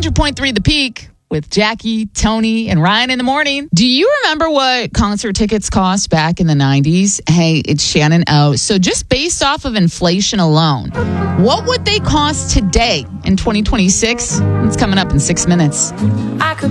100.3 The Peak with Jackie, Tony, and Ryan in the morning. Do you remember what concert tickets cost back in the 90s? Hey, it's Shannon O. So just based off of inflation alone, what would they cost today in 2026? It's coming up in 6 minutes.